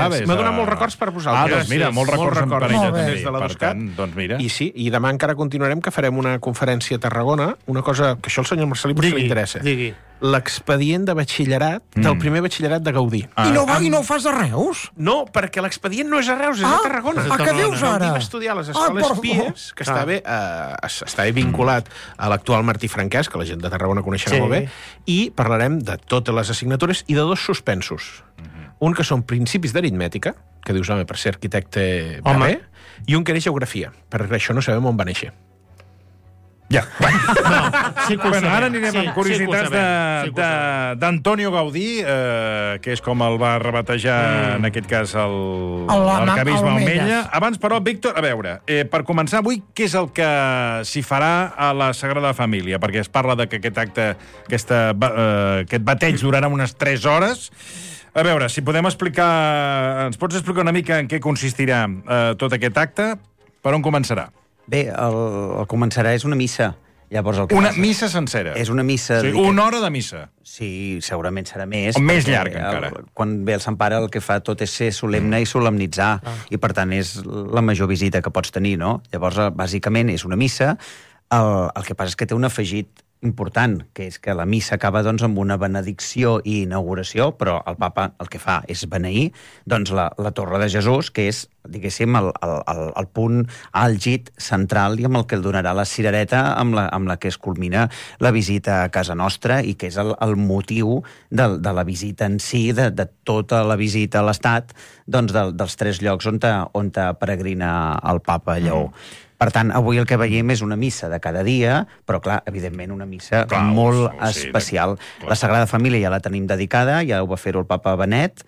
M'ha donat molts records per vosaltres. Doncs mira, molts records per ella també. Des de la Per tant, doncs mira. I sí, i demà encara continuarem, que farem una conferència a Tarragona, una cosa que això al senyor Marcelí potser li interessa. Digui. L'expedient de batxillerat, del primer batxillerat de Gaudí. I no ho fas a Reus? No, perquè l'expedient no és a Reus, és a Tarragona. Què dius ara? Gaudí va estudiar a les escoles Pies, que està bé vinculat a l'actual Martí Franquès, que la gent de Tarragona coneixerà molt bé, i parlarem de totes les assignatures i de 2 suspensos. Un que són principis d'aritmètica, que dius, home, per ser arquitecte va bé, i un que és geografia, perquè això no sabem on va néixer. Ja. Sí que ho Bueno, sabem. ara anirem amb curiositats d'Antonio Gaudí, que és com el va rebatejar, en aquest cas, l'arquebisbe Almella. Abans, però, Víctor, a veure, per començar avui, què és el que s'hi farà a la Sagrada Família? Perquè es parla de que aquest acte, aquest bateig durarà unes 3 hores. A veure, si podem explicar... Ens pots explicar una mica en què consistirà tot aquest acte? Per on començarà? Bé, el començarà és una missa. Llavors, una missa sencera. És una missa... Sí, una hora de missa. Sí, segurament serà més. O més llarg, encara. Quan ve el Sant Pare, el que fa tot és ser solemne i solemnitzar. I, per tant, és la major visita que pots tenir, no? Llavors, bàsicament, és una missa. El que passa és que té un afegit important, que és que la missa acaba doncs, amb una benedicció i inauguració, però el papa el que fa és beneir doncs, la Torre de Jesús, que és, diguéssim, el punt àlgid central i amb el que el donarà la cirereta amb la que es culmina la visita a casa nostra i que és el motiu de la visita en si, de tota la visita a l'Estat, doncs, dels 3 llocs on peregrina el papa Lleó. Per tant, avui el que veiem és una missa de cada dia, però, clar, evidentment, una missa molt especial. La Sagrada Família ja la tenim dedicada, ja ho va fer-ho el papa Benet,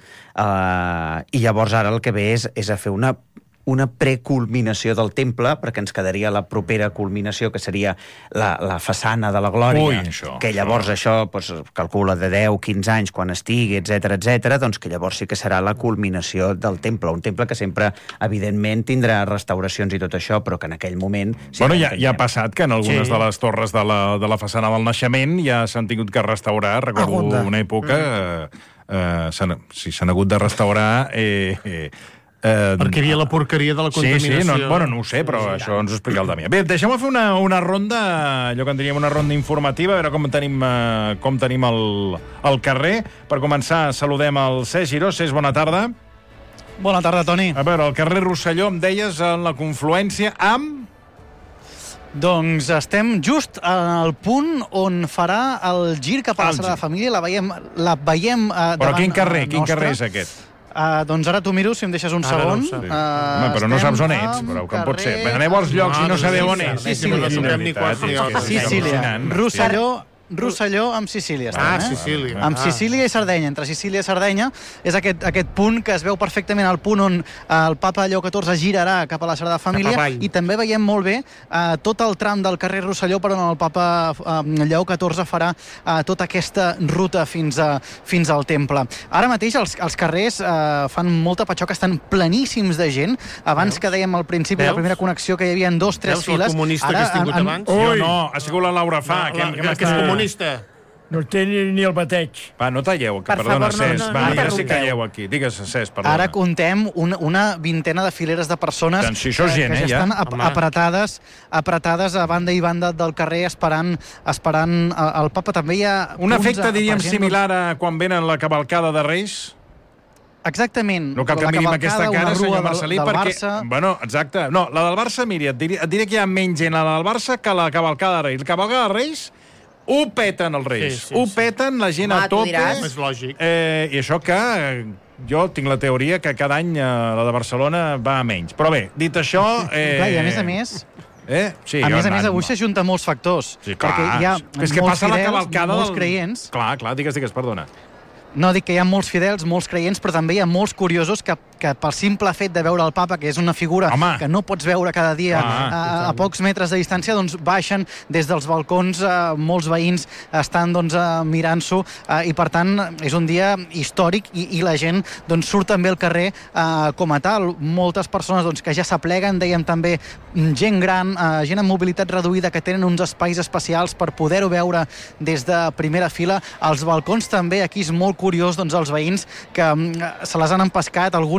i llavors ara el que ve és a fer una preculminació del temple, perquè ens quedaria la propera culminació, que seria la façana de la Glòria, que llavors això calcula de 10-15 anys quan estigui, etc, doncs que llavors sí que serà la culminació del temple. Un temple que sempre, evidentment, tindrà restauracions i tot això, però que en aquell moment... Bueno, ja ha passat que en algunes de les torres de la façana del naixement ja s'han tingut que restaurar. Recordo una època... s'han hagut de restaurar... perquè hi havia la porqueria de la contaminació. Sí, no ho sé, però això ens ho explica el Damià. Bé, deixem-me fer una ronda, allò que en diríem una ronda informativa, a veure com tenim el carrer. Per començar, saludem el Cesc Giró. Cesc, bona tarda. Bona tarda, Toni. A veure, el carrer Rosselló, em deies, en la confluència amb... Doncs estem just al punt on farà el gir cap a la Sagrada Família. La veiem davant Però quin carrer és aquest? Doncs ara t'ho miro, si em deixes un segon. Però no saps on ets, però com pot ser? Aneu als llocs i no sabeu on és. Sicília. Rosselló amb Sicília. Sicília. Amb Sicília i Sardenya. Entre Sicília i Sardenya és aquest punt que es veu perfectament, el punt on el papa Lleó XIV girarà cap a la Sagrada Família, i també veiem molt bé tot el tram del carrer Rosselló per on el papa Lleó XIV farà tota aquesta ruta fins al temple. Ara mateix els carrers fan molta patxoca, estan pleníssims de gent. Abans que dèiem al principi, la primera connexió, que hi havia 2-3 files... Veus el comunista que has tingut abans? Jo no, ha sigut la Laura Fa, que és comunista. No té ni el bateig. Va, no talleu, que perdona, Cesc. Va, ja sí que calleu aquí. Digues, Cesc, perdona. Ara contem una vintena de fileres de persones que ja estan apretades a banda i banda del carrer esperant el papa. També hi ha... Un efecte, diríem, similar a quan venen la cavalcada de Reis? Exactament. No cal que mirim aquesta cara, senyor Marcelí, perquè... Bueno, exacte. No, la del Barça, miri, et diré que hi ha menys gent a la del Barça que la cavalcada de Reis. La cavalcada de Reis ho peten els Reis. Ho peten, la gent a tope. És lògic. I això que jo tinc la teoria que cada any la de Barcelona va a menys. Però bé, dit això... Clar, i a més... Sí, a més, avui s'ajunten molts factors. Sí, clar. Perquè hi ha molts fidels, molts creients... Clar, digues, perdona. No, dic que hi ha molts fidels, molts creients, però també hi ha molts curiosos que pel simple fet de veure el papa, que és una figura que no pots veure cada dia a pocs metres de distància, doncs baixen des dels balcons, molts veïns estan mirant-s'ho, i per tant és un dia històric i la gent surt també al carrer com a tal. Moltes persones que ja s'apleguen, dèiem també gent gran, gent amb mobilitat reduïda, que tenen uns espais especials per poder-ho veure des de primera fila. Els balcons també, aquí és molt curiós, els veïns que se les han empescat, alguns